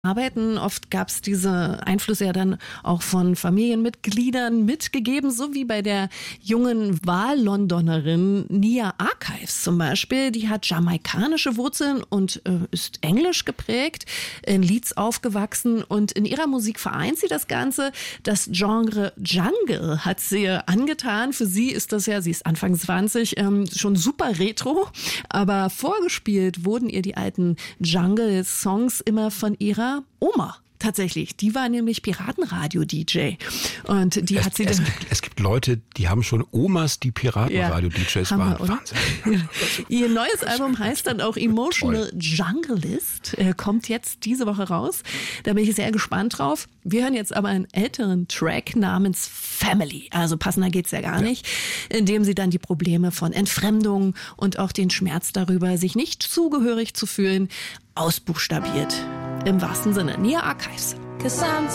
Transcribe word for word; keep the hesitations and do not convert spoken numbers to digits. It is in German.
Arbeiten. Oft gab es diese Einflüsse ja dann auch von Familienmitgliedern mitgegeben, so wie bei der jungen Wahllondonerin Nia Archives zum Beispiel. Die hat jamaikanische Wurzeln und äh, ist englisch geprägt, in Leeds aufgewachsen und in ihrer Musik vereint sie das Ganze. Das Genre Jungle hat sie angetan. Für sie ist das ja, sie ist Anfang zwanzig, ähm, schon super retro, aber vorgespielt wurden ihr die alten Jungle-Songs immer von ihrer Oma. Tatsächlich, die war nämlich Piratenradio-D J und die es, hat sie es, dann gibt, es gibt Leute, die haben schon Omas, die Piratenradio-D Js ja, waren. Wir, Wahnsinn. Ihr neues Album heißt dann auch Emotional Toll. Junglist, äh, kommt jetzt diese Woche raus. Da bin ich sehr gespannt drauf. Wir hören jetzt aber einen älteren Track namens Family. Also passender geht's ja gar ja. nicht, in dem sie dann die Probleme von Entfremdung und auch den Schmerz darüber, sich nicht zugehörig zu fühlen, ausbuchstabiert. Im wahrsten Sinne. Nia Archives.